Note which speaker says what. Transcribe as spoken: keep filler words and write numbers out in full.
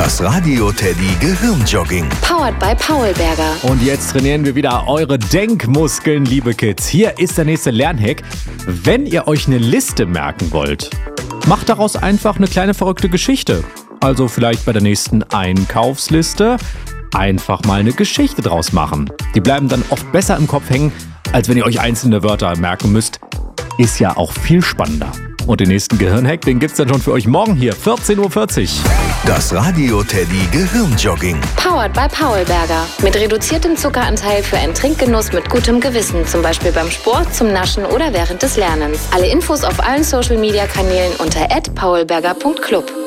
Speaker 1: Das Radio Teddy Gehirnjogging.
Speaker 2: Powered by Paulberger.
Speaker 3: Und jetzt trainieren wir wieder eure Denkmuskeln, liebe Kids. Hier ist der nächste Lernhack. Wenn ihr euch eine Liste merken wollt, macht daraus einfach eine kleine verrückte Geschichte. Also vielleicht bei der nächsten Einkaufsliste einfach mal eine Geschichte draus machen. Die bleiben dann oft besser im Kopf hängen, als wenn ihr euch einzelne Wörter merken müsst. Ist ja auch viel spannender. Und den nächsten Gehirnhack, den gibt's dann schon für euch morgen hier, vierzehn Uhr vierzig.
Speaker 1: Das Radio Teddy Gehirnjogging.
Speaker 2: Powered by Paulberger. Mit reduziertem Zuckeranteil für einen Trinkgenuss mit gutem Gewissen. Zum Beispiel beim Sport, zum Naschen oder während des Lernens. Alle Infos auf allen Social Media Kanälen unter at paulberger punkt club.